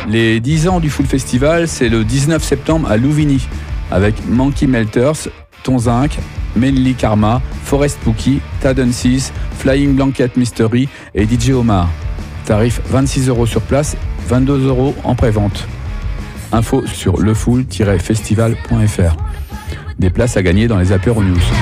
Les 10 ans du Full Festival, c'est le 19 septembre à Louvigny, avec Monkey Melters, Tonzinc, Melly Karma, Forest Pookie, Tadensis, Flying Blanket Mystery et DJ Omar. Tarif 26 € sur place, 22 € en pré-vente. Info sur lefull-festival.fr. Des places à gagner dans les Apéro News.